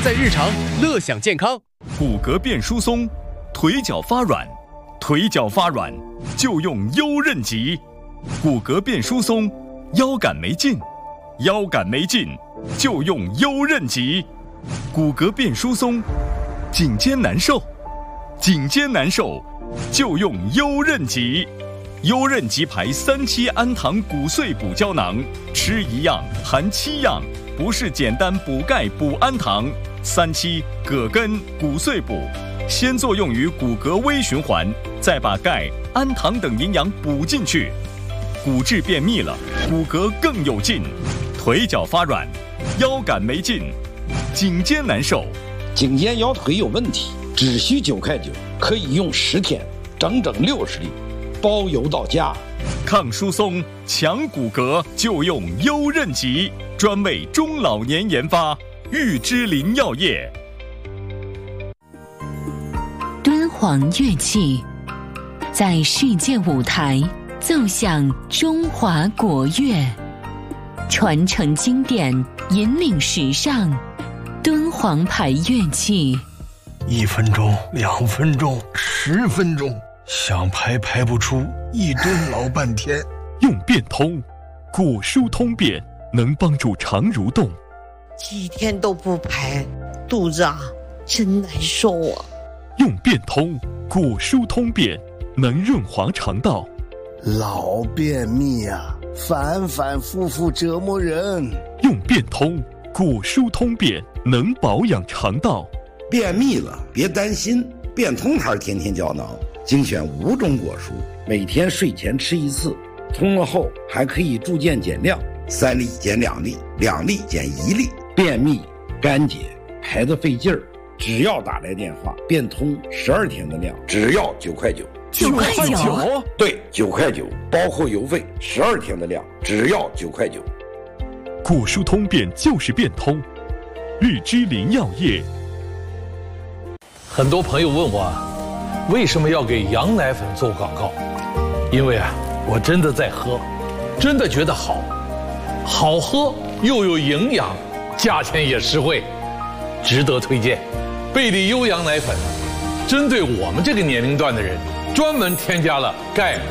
在日常，乐享健康。 骨骼变疏松，腿脚发软，腿脚发软就用优韧极。骨骼变疏松，腰杆没劲，腰杆没劲就用优韧极。骨骼变疏松，颈肩难受，颈肩难受就用优韧极。优韧极牌3期氨糖骨碎补胶囊，吃1样含7样，不是简单补钙补氨糖。3期葛根骨碎补，先作用于骨骼微循环，再把钙、氨糖等营养补进去。骨质变密了，骨骼更有劲。腿脚发软，腰杆没劲，颈肩难受， 颈肩腰腿有问题，只需9块9，可以用10天，整整60粒，包邮到家。 抗疏松、强骨骼就用优韧极，专为中老年研发，玉芝林药业。 敦煌乐器在世界舞台奏响中华国乐，传承经典，引领时尚。敦煌牌乐器 ，1分钟、2分钟、10分钟，想排排不出，1蹲老半天。 用变通，骨疏通便，能帮助肠蠕动。 几天都不排，肚子真难受啊。 用变通，骨疏通便，能润滑肠道。 老便秘啊，反反复复折磨人。 用变通，骨疏通便，能保养肠道。 便秘了别担心，变通牌天天胶囊精选5种果蔬，每天睡前吃1次，通了后还可以逐渐减量，3粒减2粒，2粒减1粒。便秘、干结、排得费劲儿，只要打来电话，变通12天的量，只要9块9。 9块9？ 对，9块9，包括邮费，12天的量，只要9块9。 骨疏通便就是变通，玉芝林药业。 很多朋友问我，为什么要给羊奶粉做广告？因为我真的在喝，真的觉得好喝又有营养，价钱也实惠，值得推荐。贝利优羊奶粉针对我们这个年龄段的人，专门添加了钙、